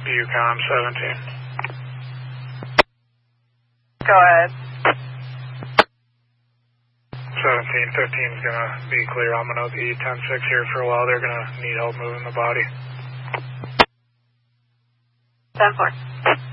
UCOM 17. Go ahead. 1715 is going to be clear. I'm going to be 10-6 here for a while. They're going to need help moving the body. 10-4.